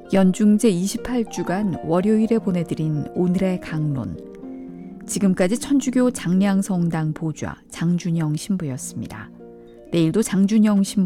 연중제 28주간 월요일에 보내드린 오늘의 강론. 지금까지 천주교 장량성당 보좌 장준영 신부였습니다. 내일도 장준영 신부